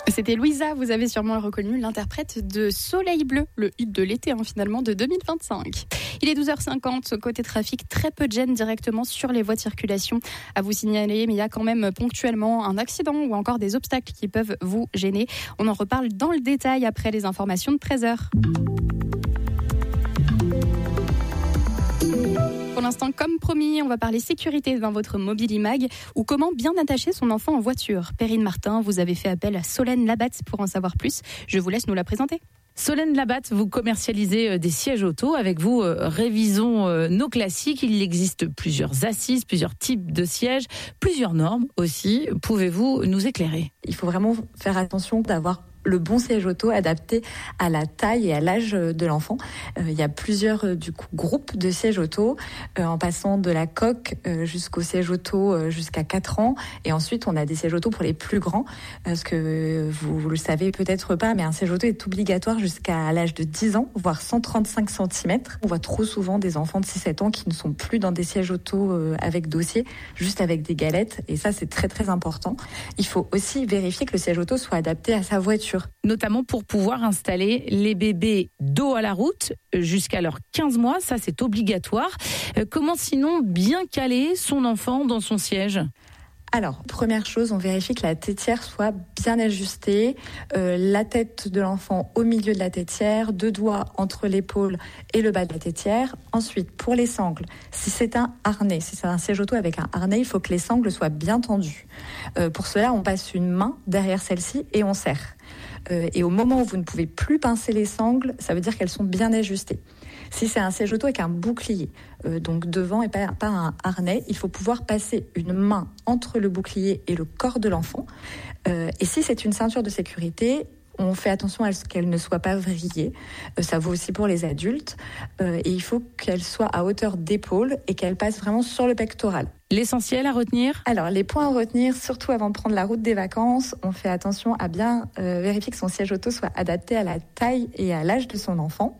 C'était Louisa, vous avez sûrement reconnu l'interprète de Soleil Bleu, le hit de l'été finalement de 2025. Il est 12h50, côté trafic, très peu de gêne directement sur les voies de circulation à vous signaler, mais il y a quand même ponctuellement un accident ou encore des obstacles qui peuvent vous gêner. On en reparle dans le détail après les informations de 13h. Pour l'instant, comme promis, on va parler sécurité dans votre Mobilimag ou comment bien attacher son enfant en voiture. Perrine Martin, vous avez fait appel à Solène Labatte pour en savoir plus. Je vous laisse nous la présenter. Solène Labatte, vous commercialisez des sièges auto. Avec vous, révisons nos classiques. Il existe plusieurs assises, plusieurs types de sièges, plusieurs normes aussi. Pouvez-vous nous éclairer ? Il faut vraiment faire attention d'avoir le bon siège auto adapté à la taille et à l'âge de l'enfant. Il y a plusieurs groupes de sièges auto, en passant de la coque jusqu'au siège auto jusqu'à 4 ans. Et ensuite, on a des sièges auto pour les plus grands, parce que vous le savez peut-être pas, mais un siège auto est obligatoire jusqu'à l'âge de 10 ans, voire 135 cm. On voit trop souvent des enfants de 6-7 ans qui ne sont plus dans des sièges auto avec dossier, juste avec des galettes. Et ça, c'est très très important. Il faut aussi vérifier que le siège auto soit adapté à sa voiture. Notamment pour pouvoir installer les bébés dos à la route jusqu'à leurs 15 mois, ça c'est obligatoire. Comment sinon bien caler son enfant dans son siège ? Alors, première chose, on vérifie que la tétière soit bien ajustée, la tête de l'enfant au milieu de la tétière, 2 doigts entre l'épaule et le bas de la tétière. Ensuite, pour les sangles, si c'est un harnais, si c'est un siège auto avec un harnais, il faut que les sangles soient bien tendues. Pour cela, on passe une main derrière celle-ci et on serre. Et au moment où vous ne pouvez plus pincer les sangles, ça veut dire qu'elles sont bien ajustées. Si c'est un siège auto avec un bouclier, donc devant et pas un harnais, il faut pouvoir passer une main entre le bouclier et le corps de l'enfant. Et si c'est une ceinture de sécurité, on fait attention à ce qu'elle ne soit pas vrillée. Ça vaut aussi pour les adultes. Et il faut qu'elle soit à hauteur d'épaule et qu'elle passe vraiment sur le pectoral. L'essentiel à retenir ? Alors, les points à retenir, surtout avant de prendre la route des vacances, on fait attention à bien vérifier que son siège auto soit adapté à la taille et à l'âge de son enfant.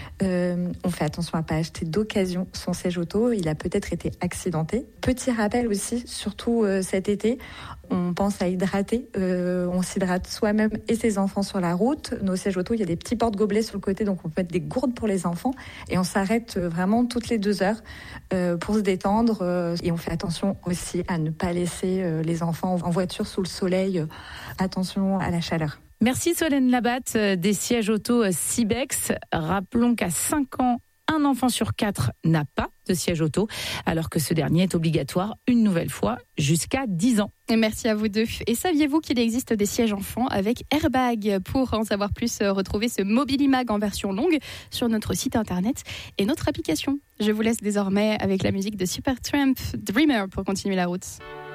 On fait attention à ne pas acheter d'occasion son siège auto. Il a peut-être été accidenté. Petit rappel aussi, surtout cet été, on pense à hydrater. On s'hydrate soi-même et ses enfants sur la route. Nos sièges auto, il y a des petits porte-gobelets sur le côté, donc on peut mettre des gourdes pour les enfants. Et on s'arrête vraiment toutes les 2 heures pour se détendre. Et on fait attention aussi à ne pas laisser les enfants en voiture sous le soleil. Attention à la chaleur. Merci Solène Labatte des sièges auto Cibex. Rappelons qu'à 5 ans, un enfant sur 4 n'a pas de siège auto, alors que ce dernier est obligatoire une nouvelle fois jusqu'à 10 ans. Et merci à vous deux. Et saviez-vous qu'il existe des sièges enfants avec airbag ? Pour en savoir plus, retrouvez ce Mobilimag en version longue sur notre site internet et notre application. Je vous laisse désormais avec la musique de Supertramp, Dreamer, pour continuer la route.